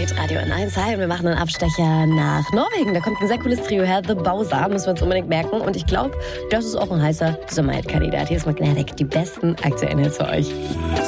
mit Radio N1. Hi, und wir machen einen Abstecher nach Norwegen. Da kommt ein sehr cooles Trio her, The Bowser, müssen wir uns unbedingt merken. Und ich glaube, das ist auch ein heißer Sommerhit-Kandidat. Hier ist Magnetic, die besten aktuellen Hits für euch.